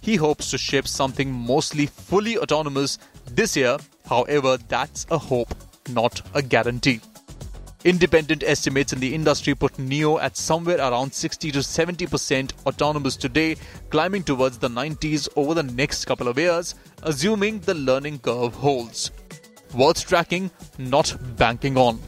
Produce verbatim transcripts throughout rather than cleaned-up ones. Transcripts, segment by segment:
he hopes to ship something mostly fully autonomous this year. However, that's a hope, not a guarantee. Independent estimates in the industry put NIO at somewhere around sixty to seventy percent autonomous today, climbing towards the nineties over the next couple of years, assuming the learning curve holds. Worth tracking, not banking on.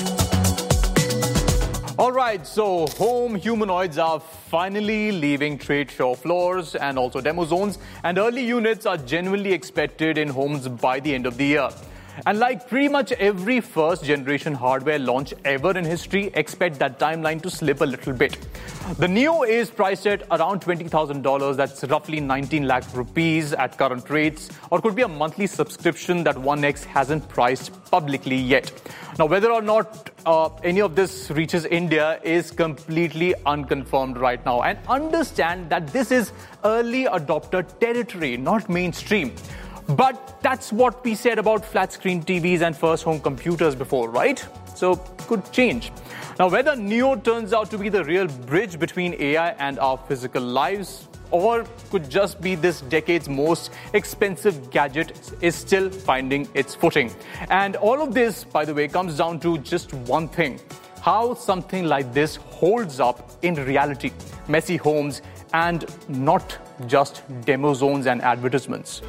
Alright, so home humanoids are finally leaving trade show floors and also demo zones, and early units are genuinely expected in homes by the end of the year. And like pretty much every first generation hardware launch ever in history, expect that timeline to slip a little bit. The NIO is priced at around twenty thousand dollars, that's roughly nineteen lakh rupees at current rates, or could be a monthly subscription that one X hasn't priced publicly yet. Now, whether or not uh, any of this reaches India is completely unconfirmed right now. And understand that this is early adopter territory, not mainstream. But that's what we said about flat screen T Vs and first home computers before, right? So, could change. Now, whether NIO turns out to be the real bridge between A I and our physical lives, or could just be this decade's most expensive gadget, is still finding its footing. And all of this, by the way, comes down to just one thing: how something like this holds up in reality. Messy homes and not just demo zones and advertisements.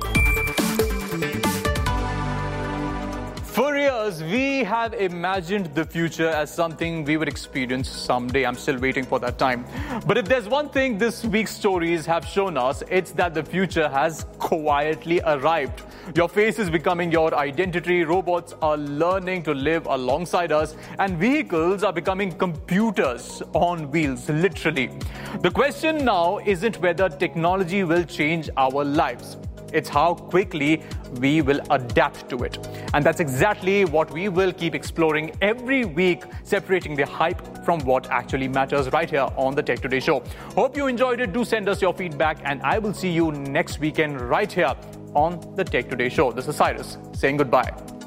For years, we have imagined the future as something we would experience someday. I'm still waiting for that time. But if there's one thing this week's stories have shown us, it's that the future has quietly arrived. Your face is becoming your identity, robots are learning to live alongside us, and vehicles are becoming computers on wheels, literally. The question now isn't whether technology will change our lives. It's how quickly we will adapt to it. And that's exactly what we will keep exploring every week, separating the hype from what actually matters right here on the Tech Today Show. Hope you enjoyed it. Do send us your feedback, and I will see you next weekend right here on the Tech Today Show. This is Cyrus saying goodbye.